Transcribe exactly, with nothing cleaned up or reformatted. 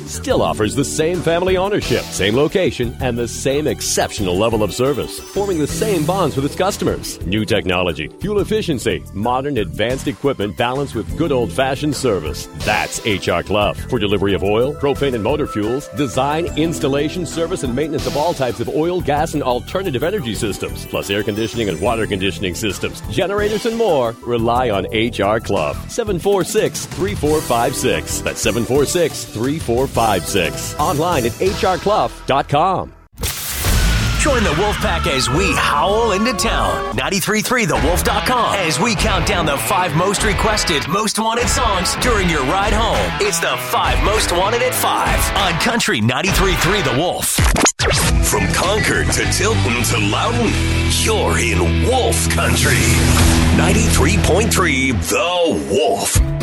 still offers the same family ownership, same location, and the same exceptional level of service, forming the same bonds with its customers. New technology, fuel efficiency, modern advanced equipment balanced with good old-fashioned service. That's H R Clough. For delivery of oil, propane, and motor fuels, design, installation, service, and maintenance of all types of oil, gas, and alternative energy systems, plus air conditioning and water conditioning systems, generators, and more. Rely on H R Clough. seven four six, three four five six. That's seven four six, three four five six. Online at h r clough dot com. Join the Wolfpack as we howl into town. ninety-three point three the wolf dot com as we count down the five most requested, most wanted songs during your ride home. It's the five most wanted at five on Country ninety-three point three The Wolf. From Concord to Tilton to Loudon, you're in Wolf Country. ninety-three point three The Wolf.